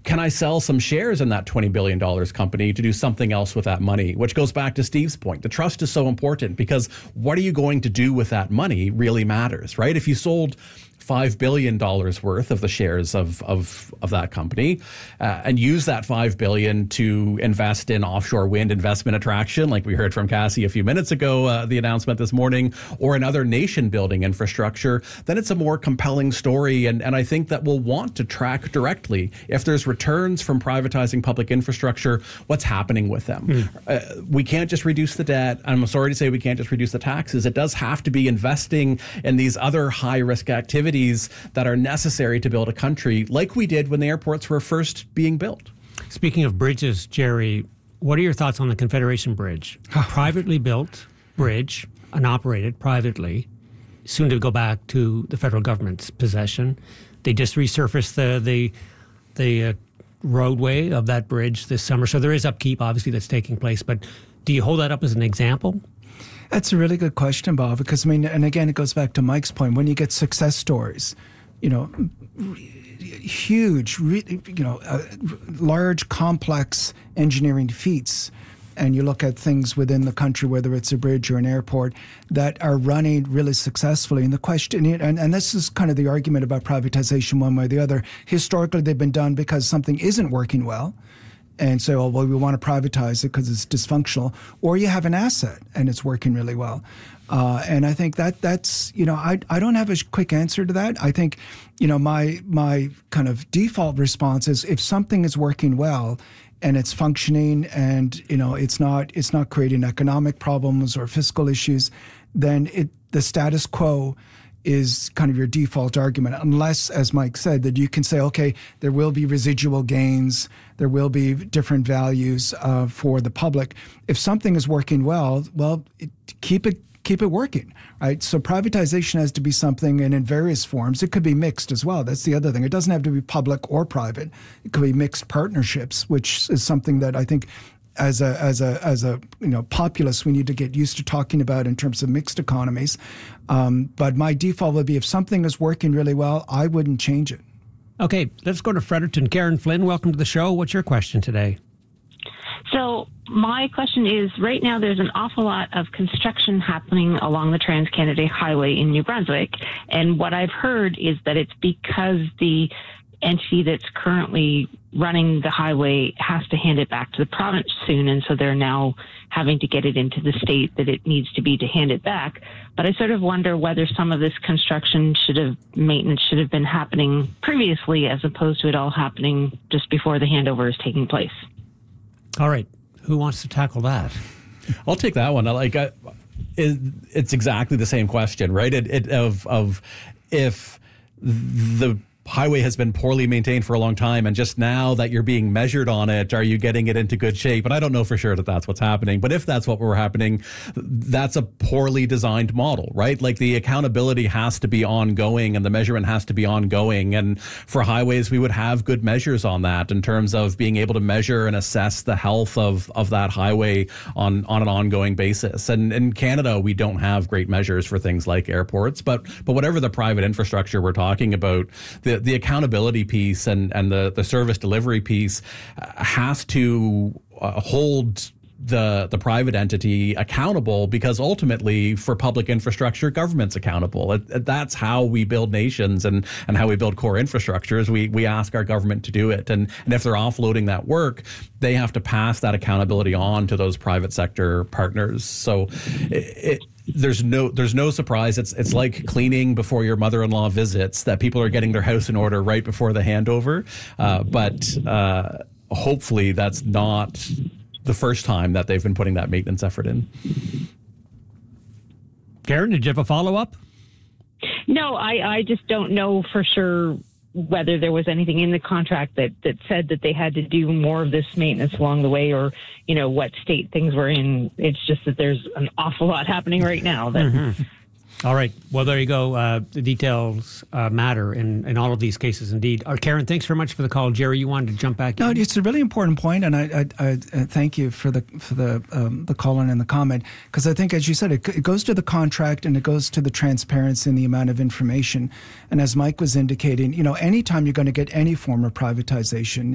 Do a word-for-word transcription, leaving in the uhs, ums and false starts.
can I sell some shares in that twenty billion dollars company to do something else with that money? Which goes back to Steve's point. The trust is so important because what are you going to do with that money really matters, right? If you sold five billion dollars worth of the shares of of, of that company uh, and use that five billion dollars to invest in offshore wind investment attraction, like we heard from Cassie a few minutes ago, uh, the announcement this morning, or another nation building infrastructure, then it's a more compelling story. And, and I think that we'll want to track directly if there's returns from privatizing public infrastructure, what's happening with them. Mm. Uh, we can't just reduce the debt. I'm sorry to say we can't just reduce the taxes. It does have to be investing in these other high risk activities that are necessary to build a country like we did when the airports were first being built. Speaking of bridges, Jerry, what are your thoughts on the Confederation Bridge? A privately built bridge and operated privately, soon to go back to the federal government's possession. They just resurfaced the the, the uh, roadway of that bridge this summer. So there is upkeep, obviously, that's taking place. But do you hold that up as an example? That's a really good question, Bob, because, I mean, and again, it goes back to Mike's point. When you get success stories, you know, huge, you know, uh, large, complex engineering feats, and you look at things within the country, whether it's a bridge or an airport, that are running really successfully. And the question, and, and this is kind of the argument about privatization one way or the other. Historically, they've been done because something isn't working well. And say, oh, well, we want to privatize it because it's dysfunctional. Or you have an asset and it's working really well. Uh, and I think that that's, you know, I I don't have a quick answer to that. I think, you know, my my kind of default response is if something is working well and it's functioning and, you know, it's not it's not creating economic problems or fiscal issues, then it the status quo is kind of your default argument, unless, as Mike said, that you can say, okay, there will be residual gains, there will be different values uh, for the public. If something is working well, well, it, keep it keep it working, right? So privatization has to be something, and in various forms, it could be mixed as well. That's the other thing. It doesn't have to be public or private. It could be mixed partnerships, which is something that I think as a as a as a you know populace we need to get used to talking about in terms of mixed economies. Um, but my default would be if something is working really well, I wouldn't change it. Okay, let's go to Fredericton. Karen Flynn, welcome to the show. What's your question today? So my question is, right now there's an awful lot of construction happening along the Trans-Canada Highway in New Brunswick. And what I've heard is that it's because the entity that's currently running the highway has to hand it back to the province soon, and so they're now having to get it into the state that it needs to be to hand it back. But I sort of wonder whether some of this construction should have, maintenance should have been happening previously as opposed to it all happening just before the handover is taking place. All right. Who wants to tackle that? I'll take that one. I like I, it, it's exactly the same question, right? It, it of of if the highway has been poorly maintained for a long time, and just now that you're being measured on it, are you getting it into good shape? And I don't know for sure that that's what's happening, but if that's what were happening, that's a poorly designed model, right? Like the accountability has to be ongoing and the measurement has to be ongoing. And for highways, we would have good measures on that in terms of being able to measure and assess the health of, of that highway on, on an ongoing basis. And in Canada, we don't have great measures for things like airports, but, but whatever the private infrastructure we're talking about, the The accountability piece and, and the, the service delivery piece has to uh, hold the the private entity accountable, because ultimately for public infrastructure, government's accountable. It, it, that's how we build nations and, and how we build core infrastructures. We we ask our government to do it. And, and if they're offloading that work, they have to pass that accountability on to those private sector partners. So it, it There's no there's no surprise. It's it's like cleaning before your mother-in-law visits, that people are getting their house in order right before the handover. Uh, but uh, hopefully that's not the first time that they've been putting that maintenance effort in. Karen, did you have a follow-up? No, I, I just don't know for sure whether there was anything in the contract that, that said that they had to do more of this maintenance along the way, or, you know, what state things were in. It's just that there's an awful lot happening right now. That mm-hmm. All right. Well, there you go. Uh, the details uh, matter in, in all of these cases, indeed. Uh, Karen, thanks very much for the call. Jerry, you wanted to jump back no, in? No, it's a really important point, and I, I, I, I thank you for the for the um, the call in and the comment, because I think, as you said, it, it goes to the contract and it goes to the transparency and the amount of information. And as Mike was indicating, you know, anytime you're going to get any form of privatization,